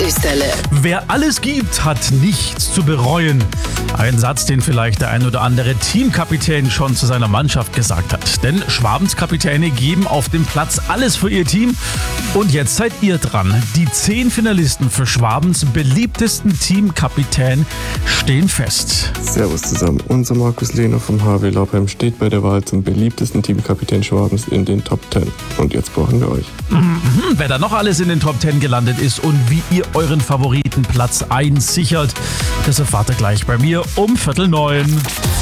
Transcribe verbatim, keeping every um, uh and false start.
Bushaltestelle. Wer alles gibt, hat nichts zu bereuen. Ein Satz, den vielleicht der ein oder andere Teamkapitän schon zu seiner Mannschaft gesagt hat. Denn Schwabens Kapitäne geben auf dem Platz alles für ihr Team. Und jetzt seid ihr dran. Die zehn Finalisten für Schwabens beliebtesten Teamkapitän stehen fest. Servus zusammen, unser Markus Lehner vom H W Laubheim steht bei der Wahl zum beliebtesten Teamkapitän Schwabens in den Top zehn. Und jetzt brauchen wir euch. Mhm, wer da noch alles in den Top zehn gelandet ist und wie ihr euren Favoriten Platz eins sichert, das erfahrt ihr gleich bei mir um Viertel neun.